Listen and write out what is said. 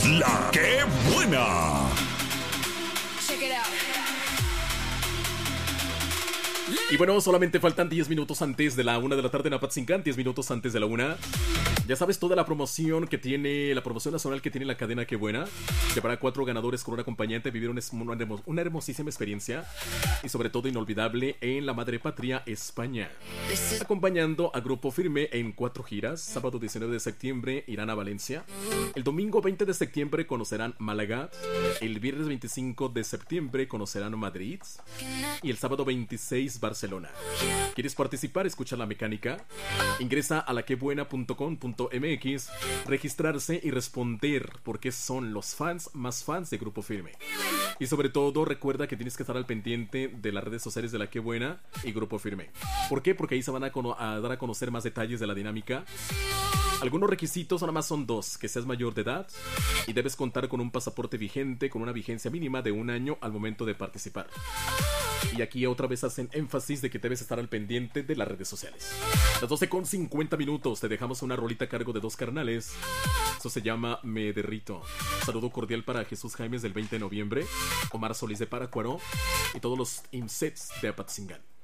La que buena. Check it out. Y bueno, solamente faltan 10 minutos antes de la 1 de la tarde en Apatzingán, 10 minutos antes de la 1. Ya sabes toda la promoción que tiene, la promoción nacional que tiene la cadena Qué Buena. Llevará a 4 ganadores con un acompañante a vivir una hermosísima experiencia y sobre todo inolvidable en la madre patria, España. Acompañando a Grupo Firme en 4 giras. Sábado 19 de septiembre irán a Valencia. El domingo 20 de septiembre conocerán Málaga. El viernes 25 de septiembre conocerán Madrid. Y el sábado 26 Barcelona. ¿Quieres participar? Escucha la mecánica. Ingresa a laquebuena.com.mx, registrarse y responder por qué son los fans más fans de Grupo Firme. Y sobre todo recuerda que tienes que estar al pendiente de las redes sociales de La Que Buena y Grupo Firme. ¿Por qué? Porque ahí se van a dar a conocer más detalles de la dinámica. Algunos requisitos nada más son 2: que seas mayor de edad y debes contar con un pasaporte vigente con una vigencia mínima de 1 año al momento de participar. Y aquí otra vez hacen énfasis de que debes estar al pendiente de las redes sociales. Las 12:50 te dejamos una rolita a cargo de 2 carnales. Eso se llama Me Derrito. Saludo cordial para Jesús Jaimes del 20 de noviembre, Omar Solís de Paracuaro y todos los IMSETs de Apatzingán.